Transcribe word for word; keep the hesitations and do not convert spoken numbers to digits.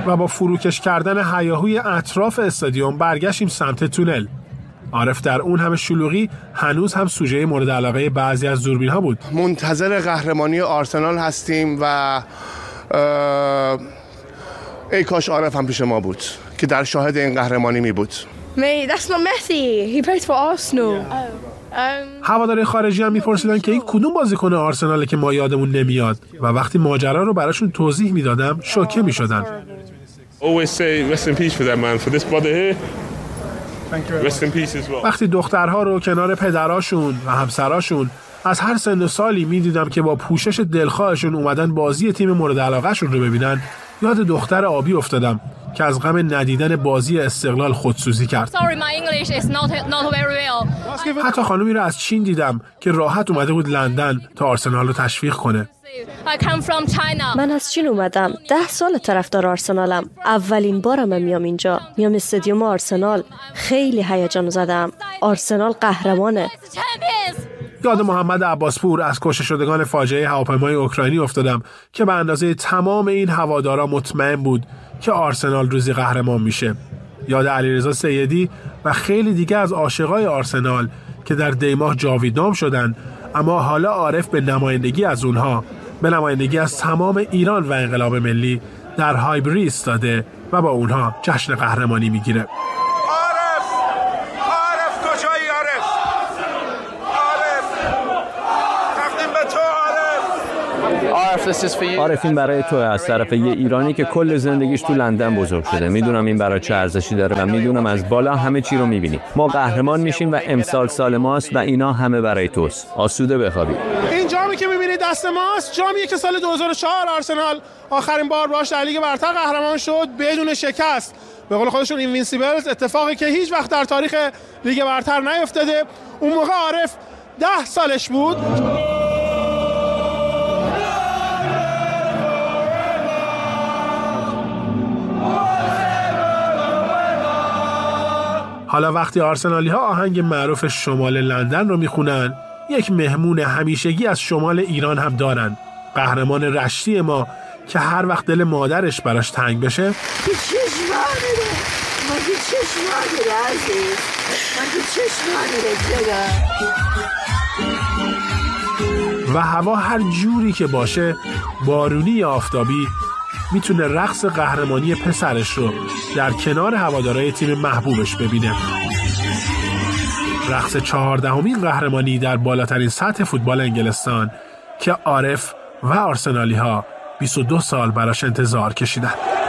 و با فروکش کردن هیاهوی اطراف استادیوم برگشتیم سمت تونل. عارف در اون همه شلوغی هنوز هم سوژه مورد علاقه بعضی از دوربین‌ها بود. منتظر قهرمانی آرسنال هستیم و ای کاش عارف هم پیش ما بود که در شاهد این قهرمانی می بود. Mate, that's not Messi. He plays for Arsenal. هواداری خارجی هم میپرسیدن که این کدوم بازیکن آرسناله که ما یادمون نمیاد و وقتی ماجرا رو براشون توضیح میدادم شوکه میشدن. وقتی دخترها رو کنار پدراشون و همسراشون از هر سن و سالی میدیدم که با پوشش دلخواهشون اومدن بازی تیم مورد علاقهشون رو ببینن، یاد دختر آبی افتادم که از غم ندیدن بازی استقلال خودسوزی کرد. Sorry, my English is not not very well. حتی خانومی رو از چین دیدم که راحت اومده بود لندن تا آرسنال رو تشویق کنه. I come from China. من از چین اومدم. ده سال طرفدار آرسنالم. اولین بارم میام اینجا. میام استادیوم آرسنال. خیلی هیجان زدم. آرسنال قهرمانه. یاد محمد عباسپور از کشته شدگان فاجعه هواپیمای اوکراینی افتادم که به اندازه تمام این هوادارا مطمئن بود که آرسنال روزی قهرمان میشه. یاد علیرضا سیدی و خیلی دیگه از عاشقای آرسنال که در دیماه جاویدنام شدن، اما حالا عارف به نمایندگی از اونها، به نمایندگی از تمام ایران و انقلاب ملی در هایبری ایستاده و با اونها جشن قهرمانی میگیره. عارف این برای تو، از طرف یه ایرانی که کل زندگیش تو لندن بزرگ شده. میدونم این برای چه ارزشی داره و میدونم از بالا همه چی رو میبینی. ما قهرمان میشیم و امسال سال ماست و اینا همه برای توست. آسوده بخوابی. این جامی که میبینید دست ماست، جامیه که سال دو هزار و چهار آرسنال آخرین بار باش در لیگ برتر قهرمان شد بدون شکست. به قول خودشون اینوینسیبلز، اتفاقی که هیچ وقت در تاریخ لیگ برتر نیفتاده. اون موقع عارف ده سالش بود. حالا وقتی آرسنالی ها آهنگ معروف شمال لندن رو میخونن، یک مهمون همیشگی از شمال ایران هم دارن. قهرمان رشتی ما که هر وقت دل مادرش براش تنگ بشه که چشمانه من که چشمانه عزیز من که چشمانه جگه و هوا هر جوری که باشه، بارونی یا آفتابی، میتونه رقص قهرمانی پسرش رو در کنار هوادارهای تیم محبوبش ببینه. رقص چهاردهمین قهرمانی در بالاترین سطح فوتبال انگلستان که عارف و آرسنالی ها بیست و دو سال براش انتظار کشیدن.